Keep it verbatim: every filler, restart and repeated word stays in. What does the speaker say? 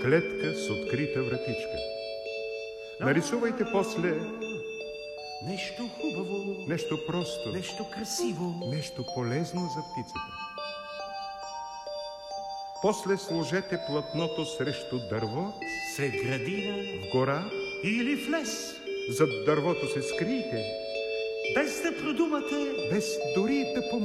клетка с открита вратичка. Нарисувайте после нещо хубаво, нещо просто, нещо красиво, нещо полезно за птицата. После сложете платното срещу дърво, сред градина, в гора или в лес. Зад дървото се скрийте, Без да продумате, без дори да помислите.